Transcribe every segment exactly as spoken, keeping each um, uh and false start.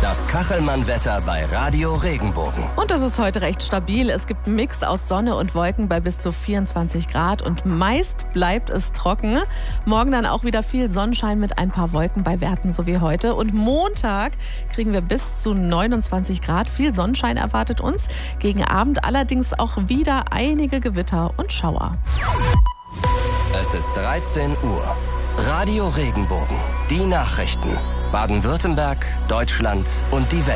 Das Kachelmann-Wetter bei Radio Regenbogen. Und es ist heute recht stabil. Es gibt einen Mix aus Sonne und Wolken bei bis zu vierundzwanzig Grad und meist bleibt es trocken. Morgen dann auch wieder viel Sonnenschein mit ein paar Wolken bei Werten, so wie heute. Und Montag kriegen wir bis zu neunundzwanzig Grad. Viel Sonnenschein erwartet uns. Gegen Abend allerdings auch wieder einige Gewitter und Schauer. Es ist dreizehn Uhr. Radio Regenbogen. Die Nachrichten. Baden-Württemberg, Deutschland und die Welt.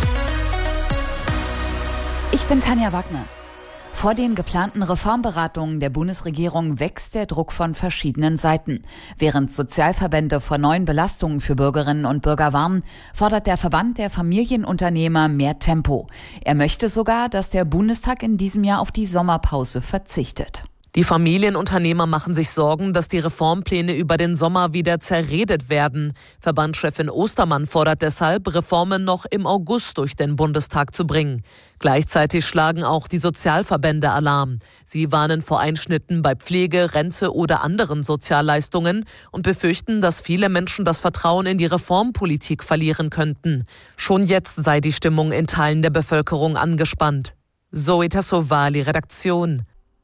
Ich bin Tanja Wagner. Vor den geplanten Reformberatungen der Bundesregierung wächst der Druck von verschiedenen Seiten. Während Sozialverbände vor neuen Belastungen für Bürgerinnen und Bürger warnen, fordert der Verband der Familienunternehmer mehr Tempo. Er möchte sogar, dass der Bundestag in diesem Jahr auf die Sommerpause verzichtet. Die Familienunternehmer machen sich Sorgen, dass die Reformpläne über den Sommer wieder zerredet werden. Verbandschefin Ostermann fordert deshalb, Reformen noch im August durch den Bundestag zu bringen. Gleichzeitig schlagen auch die Sozialverbände Alarm. Sie warnen vor Einschnitten bei Pflege, Rente oder anderen Sozialleistungen und befürchten, dass viele Menschen das Vertrauen in die Reformpolitik verlieren könnten. Schon jetzt sei die Stimmung in Teilen der Bevölkerung angespannt. Zoe Tassovali, Redaktion.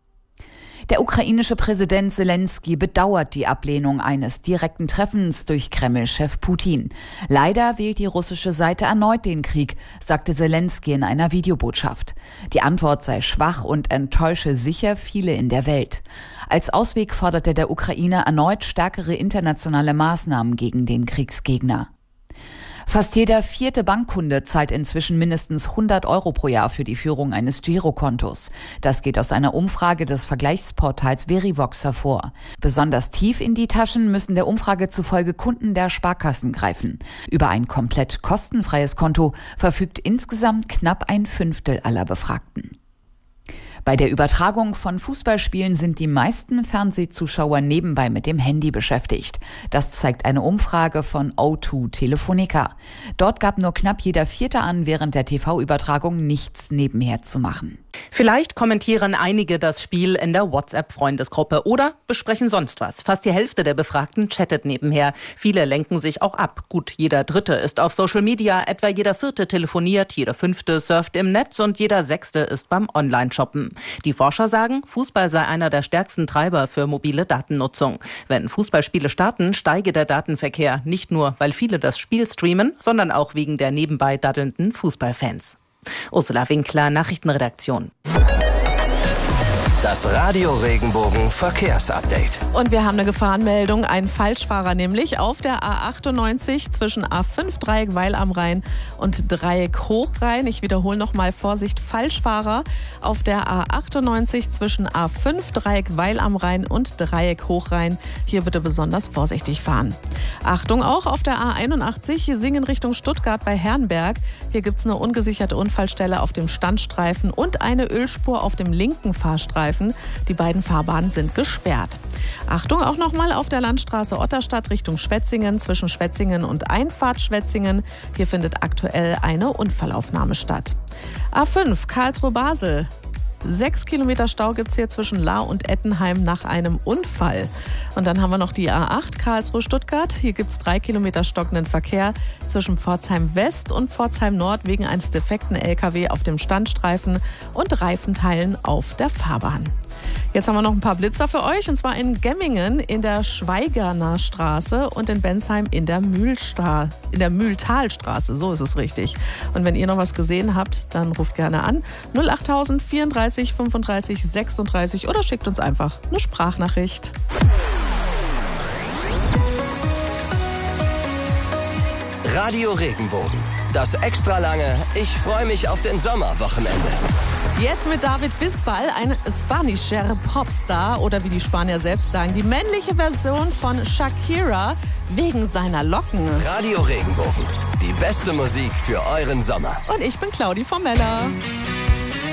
Der ukrainische Präsident Zelensky bedauert die Ablehnung eines direkten Treffens durch Kreml-Chef Putin. Leider wählt die russische Seite erneut den Krieg, sagte Zelensky in einer Videobotschaft. Die Antwort sei schwach und enttäusche sicher viele in der Welt. Als Ausweg forderte der Ukrainer erneut stärkere internationale Maßnahmen gegen den Kriegsgegner. Fast jeder vierte Bankkunde zahlt inzwischen mindestens hundert Euro pro Jahr für die Führung eines Girokontos. Das geht aus einer Umfrage des Vergleichsportals Verivox hervor. Besonders tief in die Taschen müssen der Umfrage zufolge Kunden der Sparkassen greifen. Über ein komplett kostenfreies Konto verfügt insgesamt knapp ein Fünftel aller Befragten. Bei der Übertragung von Fußballspielen sind die meisten Fernsehzuschauer nebenbei mit dem Handy beschäftigt. Das zeigt eine Umfrage von O zwei Telefonica. Dort gab nur knapp jeder Vierte an, während der T V-Übertragung nichts nebenher zu machen. Vielleicht kommentieren einige das Spiel in der WhatsApp-Freundesgruppe oder besprechen sonst was. Fast die Hälfte der Befragten chattet nebenher. Viele lenken sich auch ab. Gut, jeder Dritte ist auf Social Media, etwa jeder Vierte telefoniert, jeder Fünfte surft im Netz und jeder Sechste ist beim Online-Shoppen. Die Forscher sagen, Fußball sei einer der stärksten Treiber für mobile Datennutzung. Wenn Fußballspiele starten, steige der Datenverkehr. Nicht nur, weil viele das Spiel streamen, sondern auch wegen der nebenbei daddelnden Fußballfans. Ursula Winkler, Nachrichtenredaktion. Das Radio Regenbogen Verkehrsupdate. Und wir haben eine Gefahrenmeldung, ein Falschfahrer nämlich auf der A achtundneunzig zwischen A fünf Dreieck Weil am Rhein und Dreieck Hochrhein. Ich wiederhole nochmal, Vorsicht, Falschfahrer auf der A achtundneunzig zwischen A fünf Dreieck Weil am Rhein und Dreieck Hochrhein. Hier bitte besonders vorsichtig fahren. Achtung auch auf der A einundachtzig, Singen Richtung Stuttgart bei Herrenberg. Hier gibt es eine ungesicherte Unfallstelle auf dem Standstreifen und eine Ölspur auf dem linken Fahrstreifen. Die beiden Fahrbahnen sind gesperrt. Achtung auch nochmal auf der Landstraße Otterstadt Richtung Schwetzingen zwischen Schwetzingen und Einfahrt Schwetzingen. Hier findet aktuell eine Unfallaufnahme statt. A fünf Karlsruhe-Basel. Sechs Kilometer Stau gibt es hier zwischen Lahr und Ettenheim nach einem Unfall. Und dann haben wir noch die A acht Karlsruhe-Stuttgart. Hier gibt es drei Kilometer stockenden Verkehr zwischen Pforzheim West und Pforzheim Nord wegen eines defekten L K W auf dem Standstreifen und Reifenteilen auf der Fahrbahn. Jetzt haben wir noch ein paar Blitzer für euch, und zwar in Gemmingen in der Schweigerner Straße und in Bensheim in der, Mühlstra- in der Mühltalstraße, so ist es richtig. Und wenn ihr noch was gesehen habt, dann ruft gerne an null achttausend vierunddreißig fünfunddreißig sechsunddreißig oder schickt uns einfach eine Sprachnachricht. Radio Regenbogen. Das extra lange Ich freue mich auf den Sommerwochenende. Jetzt mit David Bisbal, ein spanischer Popstar oder wie die Spanier selbst sagen, die männliche Version von Shakira wegen seiner Locken. Radio Regenbogen, die beste Musik für euren Sommer. Und ich bin Claudi Formella.